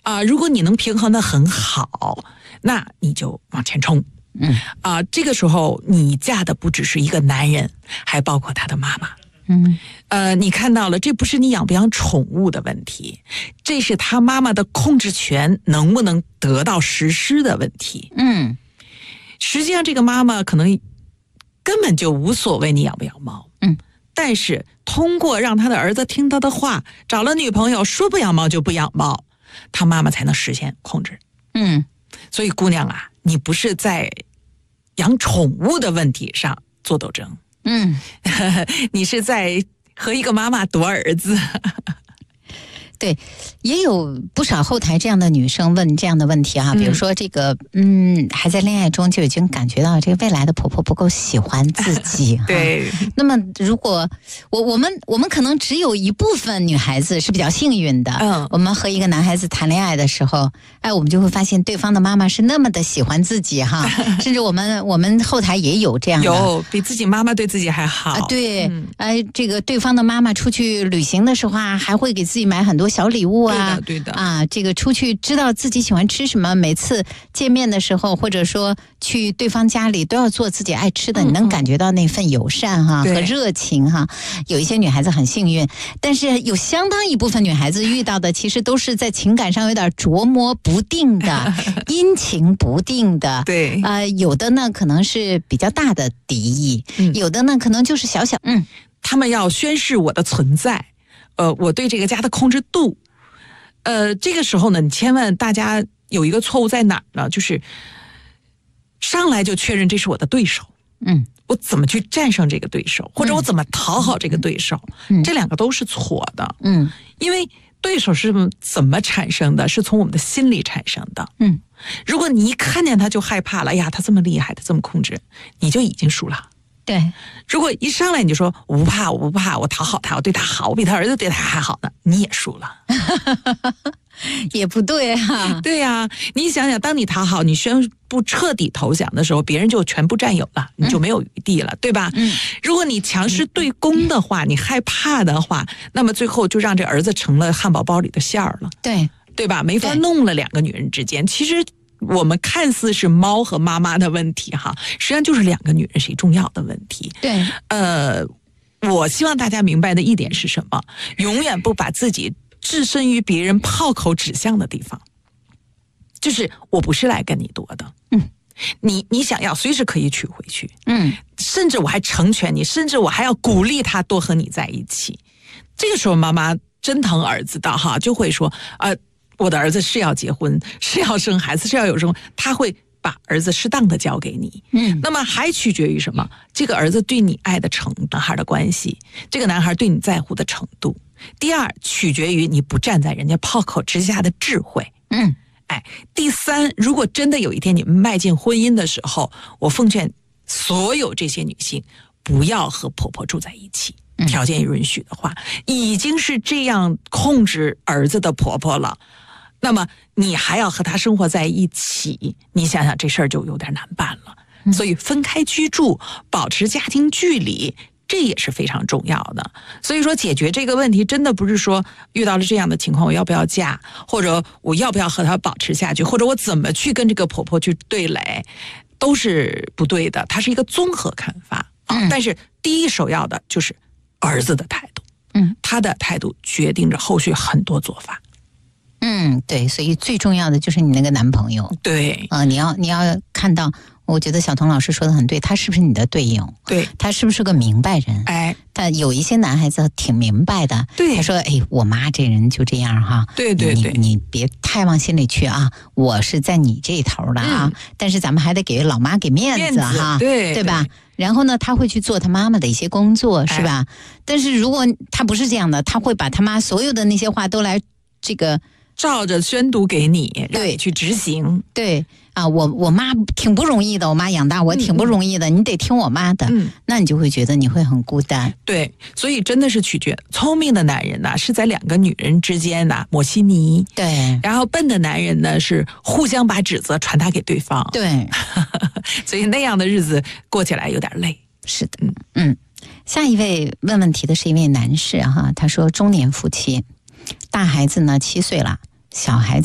如果你能平衡得很好，那你就往前冲。这个时候你嫁的不只是一个男人，还包括他的妈妈。你看到了，这不是你养不养宠物的问题，这是他妈妈的控制权能不能得到实施的问题。实际上这个妈妈可能根本就无所谓你养不养猫，但是通过让他的儿子听他的话，找了女朋友，说不养猫就不养猫，他妈妈才能实现控制。所以姑娘啊，你不是在养宠物的问题上做斗争，你是在和一个妈妈夺儿子。 对，也有不少后台这样的女生问这样的问题啊，比如说这个还在恋爱中就已经感觉到这个未来的婆婆不够喜欢自己。 对， 那么如果我们可能只有一部分女孩子是比较幸运的，我们和一个男孩子谈恋爱的时候，我们就会发现对方的妈妈是那么的喜欢自己哈，甚至我们后台也有这样的， 有比自己妈妈对自己还好。 对，这个对方的妈妈出去旅行的时候还会给自己买很多小礼物啊， 对的这个出去知道自己喜欢吃什么，每次见面的时候或者说去对方家里都要做自己爱吃的，你能感觉到那份友善和热情哈。有一些女孩子很幸运，但是有相当一部分女孩子遇到的其实都是在情感上有点琢磨不定的阴晴不定的。 对， 有的呢可能是比较大的敌意，有的呢可能就是小小他们要宣示我的存在，我对这个家的控制度。这个时候呢，你千万大家有一个错误在哪儿呢？就是上来就确认这是我的对手。我怎么去战胜这个对手，或者我怎么讨好这个对手，这两个都是错的。因为对手是怎么产生的，是从我们的心理产生的。如果你一看见他就害怕了，哎呀，他这么厉害，他这么控制，你就已经输了。 对， 如果一上来你就说我不怕，我不怕，我讨好他，我对他好，我比他儿子对他还好呢，你也输了。 也不对哈。 对呀，你想想，当你讨好，你宣布彻底投降的时候，别人就全部占有了，你就没有余地了，对吧？如果你强势对攻的话，你害怕的话，那么最后就让这儿子成了汉堡包里的馅儿了。对吧？没法弄了，两个女人之间，其实我们看似是猫和妈妈的问题哈，实际上就是两个女人谁重要的问题。 对， 我希望大家明白的一点是什么？永远不把自己置身于别人炮口指向的地方。就是我不是来跟你夺的，你想要随时可以取回去，甚至我还成全你，甚至我还要鼓励他多和你在一起。这个时候妈妈真疼儿子的哈，就会说我的儿子是要结婚，是要生孩子，是要有生活，他会把儿子适当的交给你。那么还取决于什么？这个儿子对你爱的程度，男孩的关系，这个男孩对你在乎的程度。第二，取决于你不站在人家炮口之下的智慧。第三，如果真的有一天你们迈进婚姻的时候，我奉劝所有这些女性不要和婆婆住在一起。条件允许的话，已经是这样控制儿子的婆婆了，那么你还要和他生活在一起，你想想这事儿就有点难办了。所以分开居住，保持家庭距离，这也是非常重要的。所以说解决这个问题真的不是说遇到了这样的情况我要不要嫁，或者我要不要和他保持下去，或者我怎么去跟这个婆婆去对垒，都是不对的。它是一个综合看法但是第一首要的就是儿子的态度，他的态度决定着后续很多做法。 对，所以最重要的就是你那个男朋友。 对， 你要看到，我觉得小童老师说的很对，他是不是你的队友？ 对， 他是不是个明白人？但有一些男孩子挺明白的。 对， 他说：“我妈这人就这样哈。 对， 你别太往心里去啊，我是在你这头的啊。但是咱们还得给老妈给面子哈，对吧？然后呢，他会去做他妈妈的一些工作，是吧？但是如果他不是这样的，他会把他妈所有的那些话都来这个。” 照着宣读给你，让你去执行。 对啊，我妈挺不容易的，我妈养大我挺不容易的，你得听我妈的。那你就会觉得你会很孤单。 对，所以真的是取决聪明的男人呢，是在两个女人之间呢抹稀泥。 对， 然后笨的男人呢，是互相把指责传达给对方。 对， 所以那样的日子过起来有点累。 是的，下一位问问题的是一位男士哈，他说中年夫妻，大孩子呢7岁了，小孩子